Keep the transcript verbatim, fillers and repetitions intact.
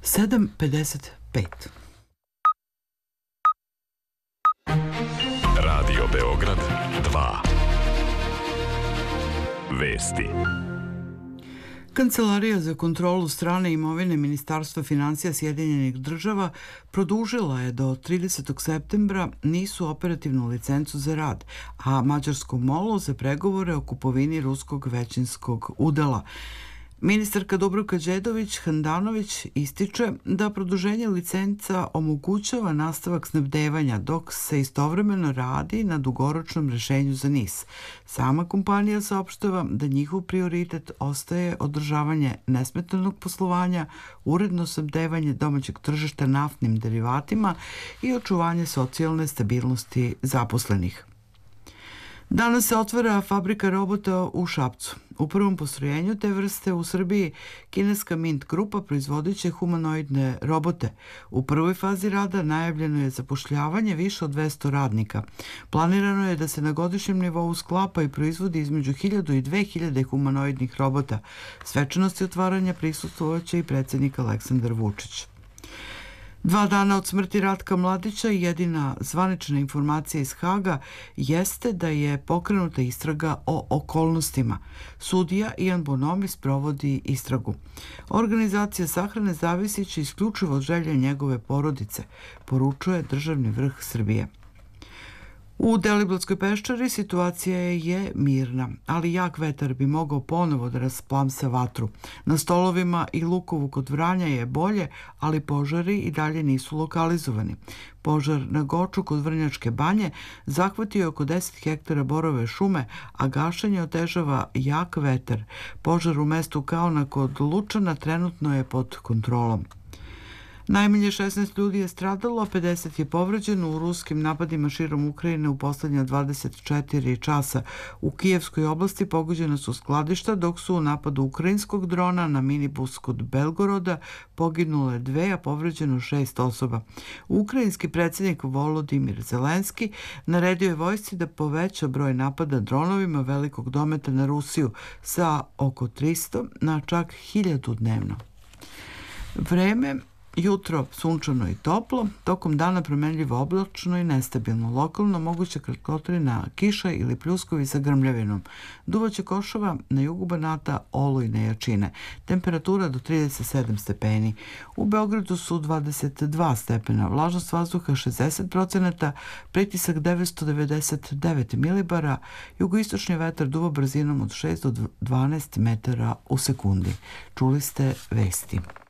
sedam pedeset pet. Radio Beograd dva. Vesti. Kancelarija za kontrolu strane imovine Ministarstva finansija Sjedinjenih država produžila je do tridesetog septembra nisu operativnu licencu za rad, a mađarskom molu za pregovore o kupovini ruskog većinskog udela. Ministarka Dubravka Đedović-Handanović ističe da produženje licenca omogućava nastavak snabdevanja dok se istovremeno radi na dugoročnom rešenju za N I S. Sama kompanija saopštava da njihov prioritet ostaje održavanje nesmetanog poslovanja, uredno snabdevanje domaćeg tržišta naftnim derivatima i očuvanje socijalne stabilnosti zaposlenih. Danas se otvara fabrika robota u Šapcu. U prvom postrojenju te vrste u Srbiji kineska Mint grupa proizvodit će humanoidne robote. U prvoj fazi rada najavljeno je zapošljavanje više od dvesta radnika. Planirano je da se na godišnjem nivou sklapa i proizvodi između hiljadu i dve hiljade humanoidnih robota. Svečanosti otvaranja prisustvovaće i predsjednik Aleksandar Vučić. Dva dana od smrti Ratka Mladića jedina zvanična informacija iz Haga jeste da je pokrenuta istraga o okolnostima. Sudija Ian Bonomi sprovodi istragu. Organizacija sahrane zavisit će isključivo od želje njegove porodice, poručuje državni vrh Srbije. U Deliblatskoj peščari situacija je mirna, ali jak vetar bi mogao ponovo da rasplamsa vatru. Na Stolovima i Lukovu kod Vranja je bolje, ali požari i dalje nisu lokalizovani. Požar na Goču kod Vrnjačke banje zahvatio je oko deset hektara borove šume, a gašenje otežava jak vetar. Požar u mestu Kaona kod Lučana trenutno je pod kontrolom. Najmanje šesnaest ljudi je stradalo, a pedeset je povređeno u ruskim napadima širom Ukrajine u poslednja dvadeset četiri časa. U Kijevskoj oblasti pogođena su skladišta, dok su u napadu ukrajinskog drona na minibus kod Belgoroda poginule dve, a povređeno šest osoba. Ukrajinski predsjednik Volodimir Zelenski naredio je vojsci da poveća broj napada dronovima velikog dometa na Rusiju sa oko tristo na čak hiljadu dnevno. Vreme. Jutro sunčano i toplo, tokom dana promenljivo oblačno i nestabilno. Lokalno moguća kratkotrajna kiša ili pljuskovi sa grmljavinom. Duvaće košava na jugu Banata, olujne jačine. Temperatura do trideset sedam stepeni. U Beogradu su dvadeset dva stepena, vlažnost vazduha šezdeset procenata, pritisak devetsto devedeset devet milibara, jugoistočni vetar duva brzinom od šest do dvanaest metara u sekundi. Čuli ste vesti.